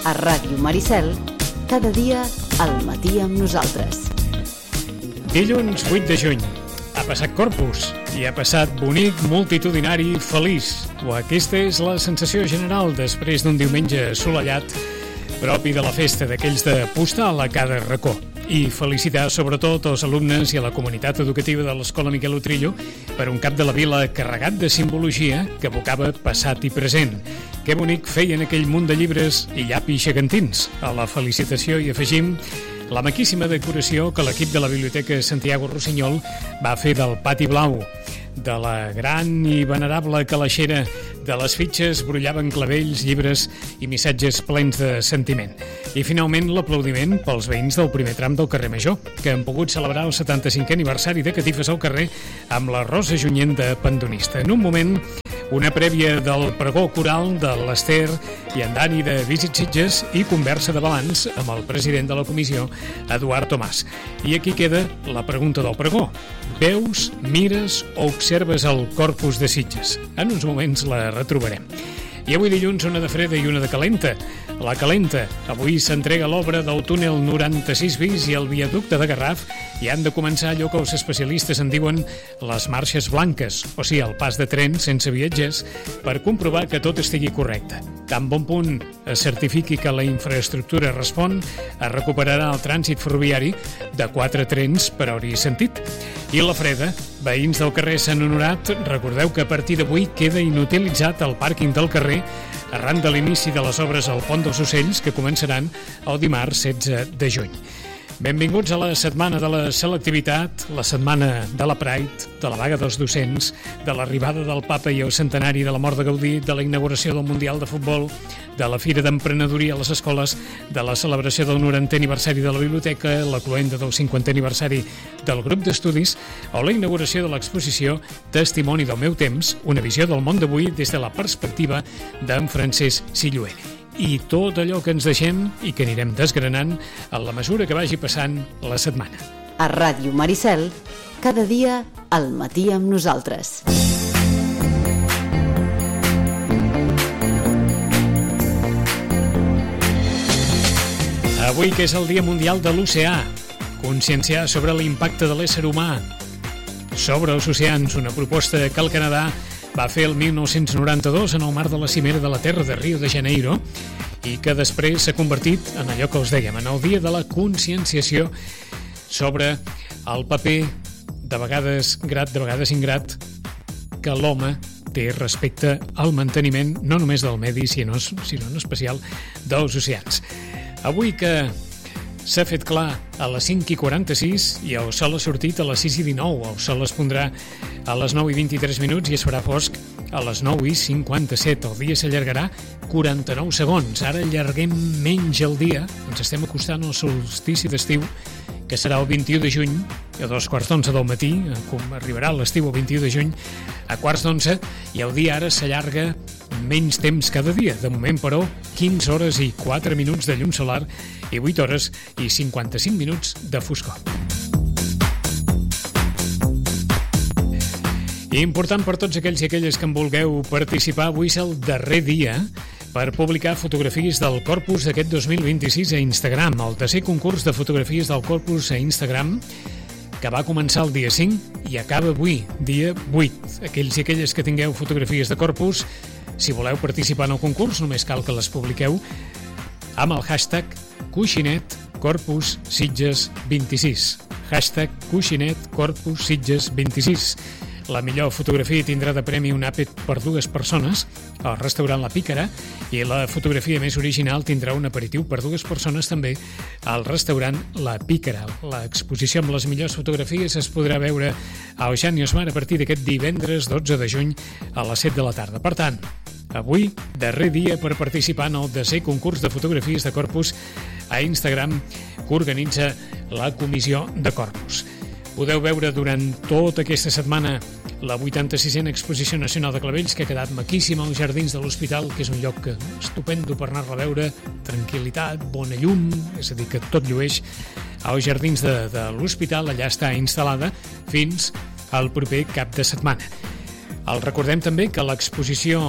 A Ràdio Maricel, cada dia al matí amb nosaltres. Dilluns 8 de juny. Ha passat Corpus i ha passat bonic, multitudinari, feliç. O aquesta és la sensació general després d'un diumenge assolellat propi de la festa d'aquells de postal a cada racó. I felicitar sobretot als alumnes i a la comunitat educativa de l'Escola Miquel Utrillo per un cap de la vila carregat de simbologia que evocava passat i present. Que bonic feien aquell munt de llibres i llapis gegantins. A la felicitació hi afegim la maquíssima decoració que l'equip de la Biblioteca Santiago Rossinyol va fer del pati blau, de la gran i venerable calaixera de les fitxes brollaven clavells, llibres i missatges plens de sentiment. I finalment l'aplaudiment pels veïns del primer tram del carrer Major, que han pogut celebrar el 75è aniversari de Catifes al carrer amb la Rosa Junyent de Pandonista. En un moment, una prèvia del pregó coral de l'Ester i en Dani de Visit Sitges i conversa de balanç amb el president de la comissió, Eduard Tomàs. I aquí queda la pregunta del pregó. Veus, mires o observes el Corpus de Sitges? En uns moments la retrobarem. I avui dilluns una de freda i una de calenta. La calenta. Avui s'entrega l'obra del túnel 96 bis i el viaducte de Garraf i han de començar allò que els especialistes en diuen les marxes blanques, o sigui, el pas de tren sense viatgers, per comprovar que tot estigui correcte. Tan bon punt es certifiqui que la infraestructura respon, es recuperarà el trànsit ferroviari de 4 trens per hora i sentit. I la freda, veïns del carrer Sant Honorat, recordeu que a partir d'avui queda inutilitzat el pàrquing del carrer arran de l'inici de les obres al Pont dels Ocells que començaran el dimarts 16 de juny. Benvinguts a la setmana de la selectivitat, la setmana de la Pride, de la vaga dels docents, de l'arribada del Papa i el centenari de la mort de Gaudí, de la inauguració del Mundial de Futbol, de la Fira d'Emprenedoria a les escoles, de la celebració del 90è aniversari de la biblioteca, la cloenda del 50è aniversari del grup d'estudis o la inauguració de l'exposició Testimoni del meu temps, una visió del món d'avui des de la perspectiva d'en Francesc Silluer. I tot allò que ens deixem i que anirem desgranant a la mesura que vagi passant la setmana. A Ràdio Maricel, cada dia al matí amb nosaltres. Avui, que és el Dia Mundial de l'Oceà, conscienciar sobre l'impacte de l'ésser humà sobre els oceans, una proposta que el Canadà va fer el 1992 en el marc de la Cimera de la Terra de Rio de Janeiro i que després s'ha convertit en allò que us dèiem, en el dia de la conscienciació sobre el paper, de vegades grat, de vegades ingrat, que l'home té respecte al manteniment no només del medi, sinó en especial dels oceans. Avui que s'ha fet clar a les 5:46 i el sol ha sortit a les 6:19. El sol es pondrà a les 9:23 i es farà fosc a les 9:57. El dia s'allargarà 49 segons. Ara allarguem menys el dia. Ens estem acostant al solstici d'estiu, que serà el 21 de juny, a 2:15 del matí. Arribarà l'estiu el 21 de juny a 11:15 i el dia ara s'allarga menys temps cada dia. De moment, però, 15 hores i 4 minuts de llum solar i 8 hores i 55 minuts de foscor. Important per tots aquells i aquelles que en vulgueu participar, avui és el darrer dia per publicar fotografies del Corpus d'aquest 2026 a Instagram. El tercer concurs de fotografies del Corpus a Instagram, que va començar el dia 5 i acaba avui, dia 8. Aquells i aquelles que tingueu fotografies de Corpus, si voleu participar en el concurs, només cal que les publiqueu amb el hashtag Coixinet Corpus Sitges 26. Hashtag Coixinet Corpus Sitges 26. La millor fotografia tindrà de premi un àpat per 2 persones al restaurant La Pícara i la fotografia més original tindrà un aperitiu per 2 persones també al restaurant La Pícara. L'exposició amb les millors fotografies es podrà veure a Ocean i Osmar a partir d'aquest divendres 12 de juny a les 7 de la tarda. Per tant, avui, darrer dia per participar en el desè concurs de fotografies de Corpus a Instagram que organitza la Comissió de Corpus. Podeu veure durant tota aquesta setmana la 86a Exposició Nacional de Clavells, que ha quedat maquíssima als jardins de l'Hospital, que és un lloc estupendo per anar-la a veure, tranquil·litat, bona llum, és a dir, que tot llueix als jardins de l'Hospital. Allà està instal·lada fins al proper cap de setmana. El recordem també que l'exposició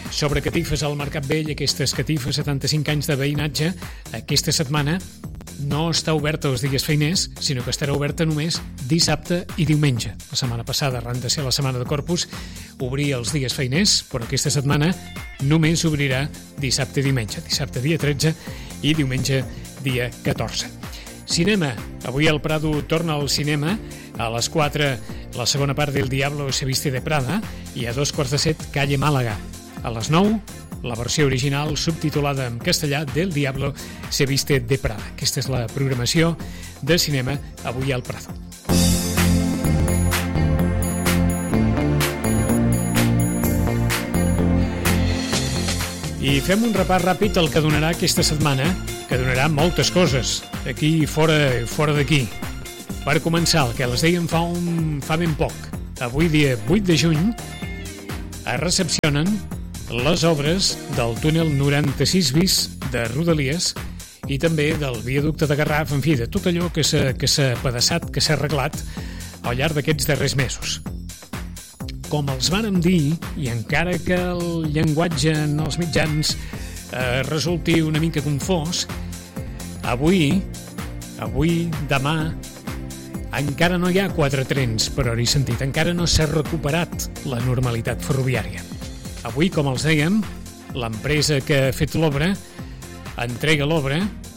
sobre catifes al Mercat Vell, aquestes catifes, 75 anys de veïnatge, aquesta setmana no està oberta els dies feiners, sinó que estarà oberta només dissabte i diumenge. La setmana passada, arran de ser la setmana de Corpus, obria els dies feiners, però aquesta setmana només obrirà dissabte i diumenge. Dissabte dia 13 i diumenge dia 14. Cinema. Avui el Prado torna al cinema. A les 4, la segona part del Diablo se viste de Prada, i a 2:45, Calle Málaga. A les 9, la versió original subtitulada en castellà del Diablo se viste de Prada. Aquesta és la programació de cinema avui al Prado. I fem un repàs ràpid al que donarà aquesta setmana, que donarà moltes coses, aquí i fora d'aquí. Per començar, el que les dèiem fa ben poc. Avui, dia 8 de juny, es recepcionen les obres del túnel 96 bis de Rodalies i també del viaducte de Garraf, en fi, de tot allò que s'ha pedaçat, que s'ha arreglat al llarg d'aquests darrers mesos. Com els vàrem dir, i encara que el llenguatge en els mitjans resulti una mica confós, avui, demà, encara no hi ha 4 trens per hora i sentit, encara no s'ha recuperat la normalitat ferroviària. Avui, com els dèiem, l'empresa que ha fet l'obra entrega l'obra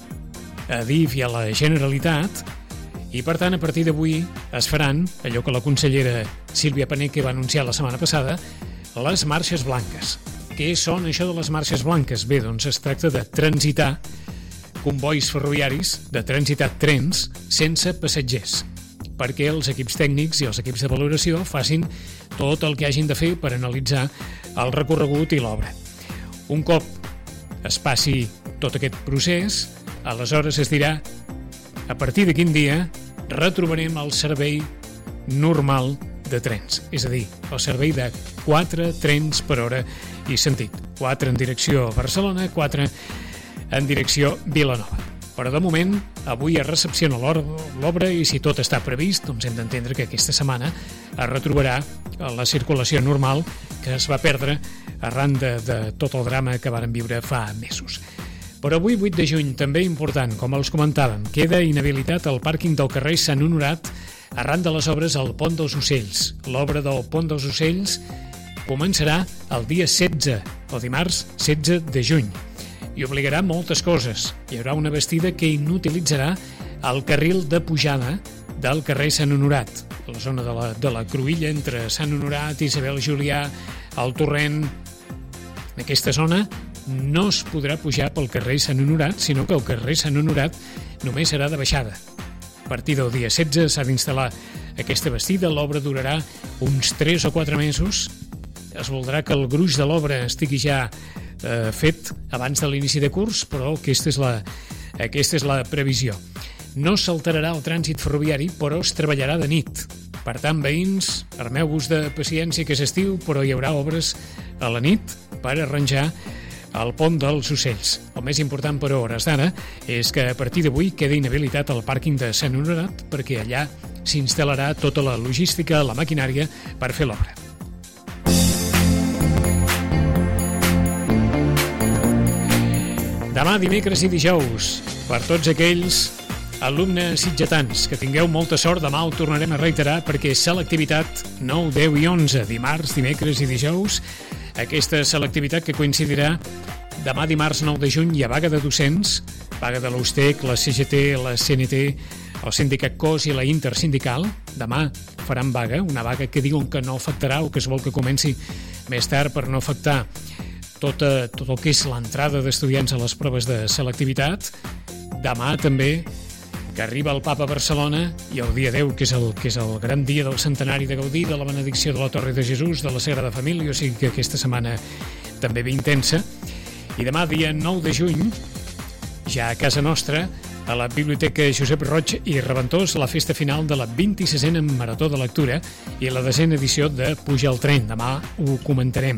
a DIF i a la Generalitat i, per tant, a partir d'avui es faran allò que la consellera Sílvia Paneque va anunciar la setmana passada, les marxes blanques. Què són això de les marxes blanques? Bé, doncs es tracta de transitar convois ferroviaris, de transitar trens sense passatgers, perquè els equips tècnics i els equips de valoració facin tot el que hagin de fer per analitzar el recorregut i l'obra. Un cop es passi tot aquest procés, aleshores es dirà a partir de quin dia retrobarem el servei normal de trens, és a dir, el servei de 4 trens per hora i sentit. 4 en direcció a Barcelona, 4 en direcció Vilanova. Però de moment, avui es recepciona l'obra i si tot està previst, doncs hem d'entendre que aquesta setmana es retrobarà la circulació normal que es va perdre arran de tot el drama que varen viure fa mesos. Però avui, 8 de juny, també important, com els comentàvem, queda inhabilitat el pàrquing del carrer Sant Honorat arran de les obres al Pont dels Ocells. L'obra del Pont dels Ocells començarà el dia 16, o dimarts 16 de juny, i obligarà moltes coses. Hi haurà una bastida que inutilitzarà el carril de pujada del carrer Sant Honorat, la zona de la Cruïlla entre Sant Honorat, Isabel Julià, el Torrent. En aquesta zona no es podrà pujar pel carrer Sant Honorat, sinó que el carrer Sant Honorat només serà de baixada. A partir del dia 16 s'ha d'instal·lar aquesta bastida, l'obra durarà uns 3 o 4 mesos, es voldrà que el gruix de l'obra estigui ja fet abans de l'inici de curs, però aquesta és la previsió. No s'alterarà el trànsit ferroviari, però es treballarà de nit. Per tant, veïns, armeu-vos de paciència que és estiu, però hi haurà obres a la nit per arranjar el Pont dels Ocells. El més important per hores d'ara és que a partir d'avui queda inhabilitat el pàrquing de Sant Honorat perquè allà s'instal·larà tota la logística, la maquinària per fer l'obra. Demà, dimecres i dijous, per tots aquells alumnes sitgetans que tingueu molta sort, demà ho tornarem a reiterar perquè selectivitat 9, 10 i 11, dimarts, dimecres i dijous, aquesta selectivitat que coincidirà demà dimarts 9 de juny hi ha vaga de docents, vaga de l'USTEC, la CGT, la CNT, el sindicat COS i la intersindical. Demà faran vaga, una vaga que diuen que no afectarà o que es vol que comenci més tard per no afectar tot el que és l'entrada d'estudiants a les proves de selectivitat. Demà també, que arriba el Papa a Barcelona, i el dia 10, que és el gran dia del centenari de Gaudí, de la benedicció de la Torre de Jesús, de la Sagrada Família, o sigui que aquesta setmana també ben intensa. I demà, dia 9 de juny, ja a casa nostra, a la Biblioteca Josep Roig i Reventós, la festa final de la 26a Marató de Lectura i la 10a edició de Puja al Tren. Demà ho comentarem.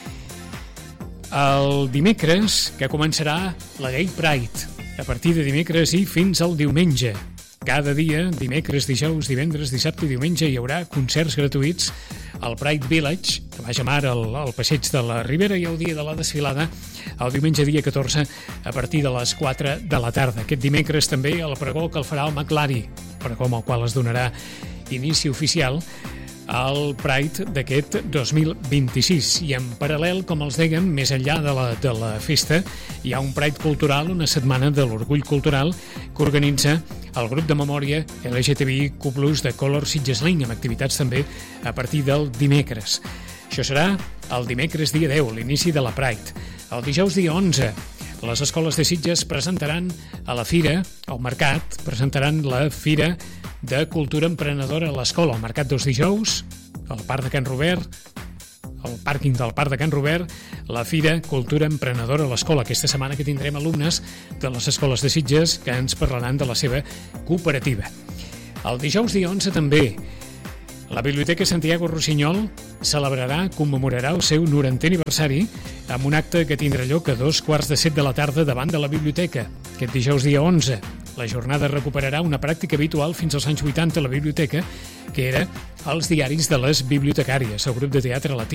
El dimecres, que començarà la Gay Pride, a partir de dimecres i fins al diumenge. Cada dia, dimecres, dijous, divendres, dissabte i diumenge, hi haurà concerts gratuïts al Pride Village, que va a mar al passeig de la Ribera, i el dia de la desfilada, el diumenge dia 14, a partir de les 4 de la tarda. Aquest dimecres també el pregó que el farà el McLari, pregó amb el qual es donarà inici oficial al Pride d'aquest 2026. I en paral·lel, com els dèiem, més enllà de la festa, hi ha un Pride cultural, una setmana de l'orgull cultural que organitza el grup de memòria LGTBIQ+ de Color Sitges Link, amb activitats també a partir del dimecres. Això serà el dimecres dia 10, l'inici de la Pride. El dijous dia 11, les escoles de Sitges presentaran a la fira, al mercat, presentaran la Fira de Cultura Emprenedora a l'escola, al mercat dels dijous, al Parc de Can Robert, al pàrquing del Parc de Can Robert, la Fira Cultura Emprenedora a l'escola. Aquesta setmana que tindrem alumnes de les escoles de Sitges que ens parlaran de la seva cooperativa. El dijous dia 11 també, la Biblioteca Santiago Rossinyol commemorarà el seu 90è aniversari amb un acte que tindrà lloc a 6:45 de la tarda davant de la biblioteca. Aquest dijous dia 11, la jornada recuperarà una pràctica habitual fins als anys 80 a la biblioteca, que era els diaris de les bibliotecàries, el grup de teatre Latí.